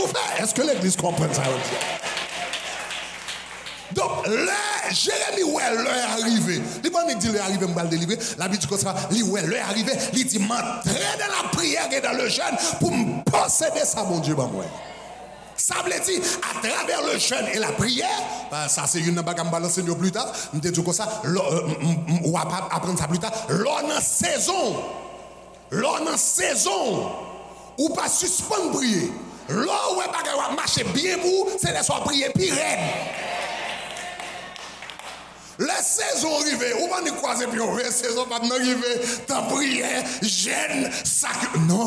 nous faire. Est-ce que l'église comprend ça? Donc, là, Jérémie, ouais, l'heure est arrivée. Il va me dire, l'heure est arrivée, je vais le délivrer. La Bible dit comme ça, ouais, l'heure est arrivée. Il dit, m'entrer dans la prière et dans le jeûne pour me posséder ça, mon Dieu, moi. Ça veut dire, à travers le jeûne et la prière, ça c'est une bague à me balancer plus tard, je te dis comme ça, on va apprendre ça plus tard, l'on en saison, ou pas suspendre prier. Là où on marcher bien pour, c'est la soirée prier puis raide. La saison arrivée, ou pas nous croiser puis on saison pas arriver, ta prière, jeûne, sac. Non.